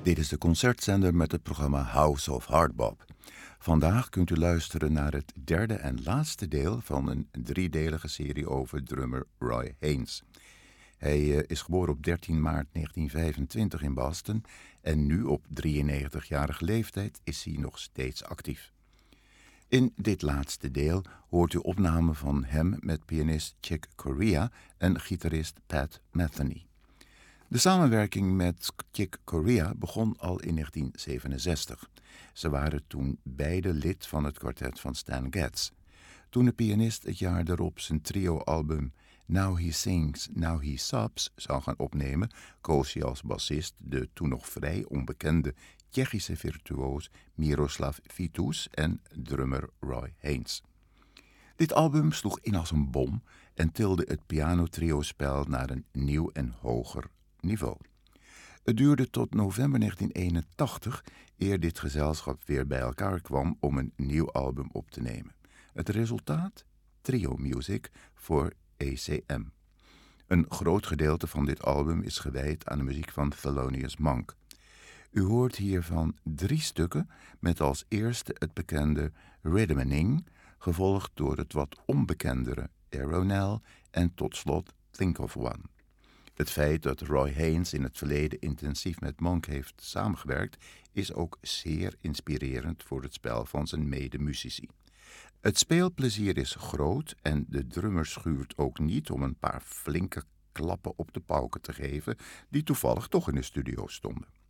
Dit is de concertzender met het programma House of Hardbop. Vandaag kunt u luisteren naar het derde en laatste deel van een driedelige serie over drummer Roy Haynes. Hij is geboren op 13 maart 1925 in Boston en nu op 93-jarige leeftijd is hij nog steeds actief. In dit laatste deel hoort u opnamen van hem met pianist Chick Corea en gitarist Pat Metheny. De samenwerking met Chick Corea begon al in 1967. Ze waren toen beide lid van het kwartet van Stan Getz. Toen de pianist het jaar daarop zijn trio-album Now He Sings, Now He Sobs zou gaan opnemen, koos hij als bassist de toen nog vrij onbekende Tsjechische virtuoos Miroslav Vitous en drummer Roy Haynes. Dit album sloeg in als een bom en tilde het pianotrio-spel naar een nieuw en hoger niveau. Het duurde tot november 1981 eer dit gezelschap weer bij elkaar kwam om een nieuw album op te nemen. Het resultaat? Trio Music voor ECM. Een groot gedeelte van dit album is gewijd aan de muziek van Thelonious Monk. U hoort hiervan 3 stukken met als eerste het bekende Rhythmaning, gevolgd door het wat onbekendere Aeronal en tot slot Think of One. Het feit dat Roy Haynes in het verleden intensief met Monk heeft samengewerkt is ook zeer inspirerend voor het spel van zijn medemuzici. Het speelplezier is groot en de drummer schuurt ook niet om een paar flinke klappen op de pauken te geven die toevallig toch in de studio stonden.